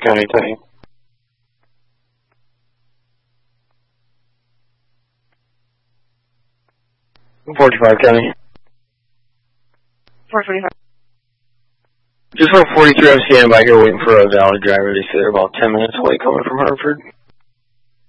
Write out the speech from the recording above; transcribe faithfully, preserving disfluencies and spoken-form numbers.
County, Tony. forty-five County. four forty-five. Just on forty-three, I'm standing by here waiting for a valid driver. They say they're about ten minutes away coming from Hartford.